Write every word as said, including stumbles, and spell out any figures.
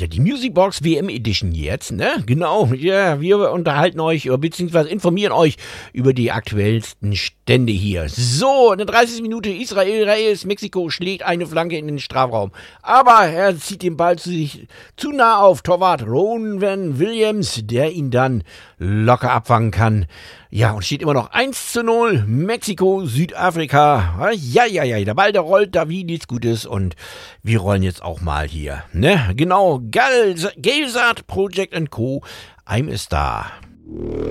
Ja, die Musicbox W M Edition jetzt, ne? Genau, ja, wir unterhalten euch, beziehungsweise informieren euch über die aktuellsten Stände hier. So, in der dreißigsten Minute Israel Reyes, Mexiko schlägt eine Flanke in den Strafraum. Aber er zieht den Ball zu sich zu nah auf Torwart Rowan Williams, der ihn dann locker abfangen kann. Ja, und steht immer noch eins zu null, Mexiko, Südafrika. Ja, ja, ja, der Ball, der rollt, da wie nichts Gutes und wir rollen jetzt auch mal hier, ne? Genau, Gelsart Project and Co. I'm a Star.